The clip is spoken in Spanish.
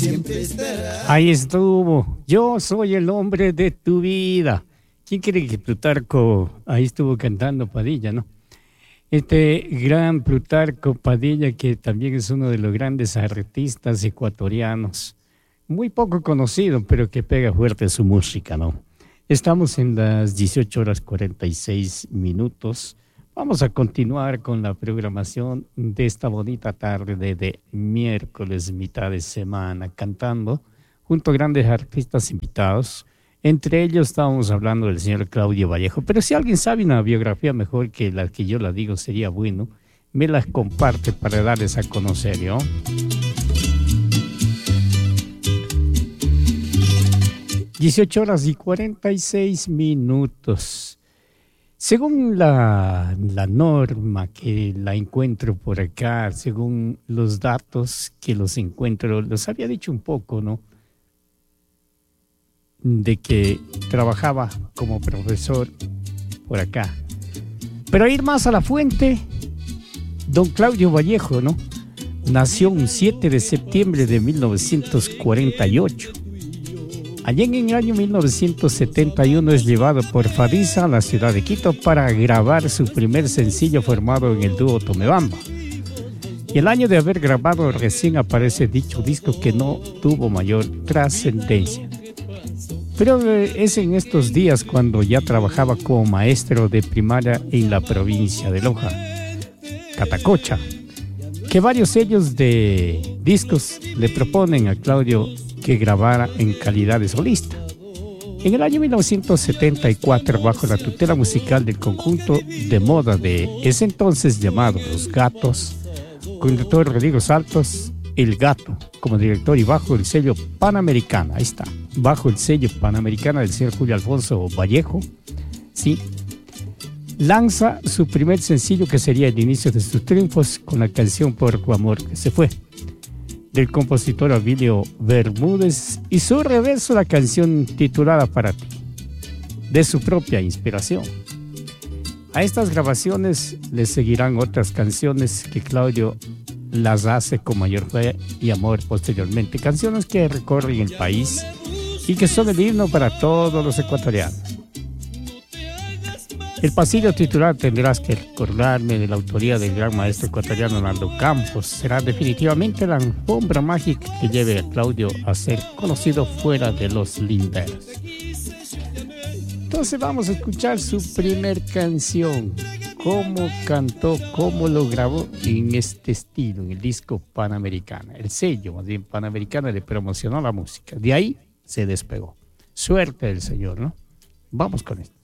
Ahí estuvo. Yo soy el hombre de tu vida. ¿Quién cree que Plutarco ahí estuvo cantando? Padilla, ¿no? Este gran Plutarco Padilla, que también es uno de los grandes artistas ecuatorianos, muy poco conocido, pero que pega fuerte su música, ¿no? Estamos en las 18:46. Vamos a continuar con la programación de esta bonita tarde de miércoles, mitad de semana, cantando junto a grandes artistas invitados. Entre ellos estábamos hablando del señor Claudio Vallejo, pero si alguien sabe una biografía mejor que la que yo la digo, sería bueno, me las comparte para darles a conocer, ¿no? (18:46). Según la norma que la encuentro por acá, según los datos que los encuentro, los había dicho un poco, ¿no? De que trabajaba como profesor por acá. Pero ir más a la fuente, don Claudio Vallejo, ¿no? Nació un 7 de septiembre de 1948. Allí en el año 1971 es llevado por Fadisa a la ciudad de Quito para grabar su primer sencillo formado en el dúo Tomebamba. Y el año de haber grabado recién aparece dicho disco que no tuvo mayor trascendencia. Pero es en estos días cuando ya trabajaba como maestro de primaria en la provincia de Loja, Catacocha, que varios sellos de discos le proponen a Claudio que grabara en calidad de solista. En el año 1974, bajo la tutela musical del conjunto de moda de ese entonces llamado Los Gatos, con el doctor Rodrigo Saltos, El Gato, como director y bajo el sello Panamericana, ahí está, bajo el sello Panamericana del señor Julio Alfonso Vallejo, sí, lanza su primer sencillo que sería el inicio de sus triunfos con la canción Por tu amor que se fue, del compositor Abilio Bermúdez, y su reverso la canción titulada Para ti, de su propia inspiración. A estas grabaciones le seguirán otras canciones que Claudio las hace con mayor fe y amor posteriormente, canciones que recorren el país y que son el himno para todos los ecuatorianos. El pasillo titular Tendrás que recordarme, de la autoría del gran maestro ecuatoriano Nando Campos, será definitivamente la alfombra mágica que lleve a Claudio a ser conocido fuera de los linderos. Entonces vamos a escuchar su primer canción, cómo cantó, cómo lo grabó en este estilo, en el disco Panamericana. El sello, más bien Panamericana, le promocionó la música. De ahí se despegó. Suerte del señor, ¿no? Vamos con esto.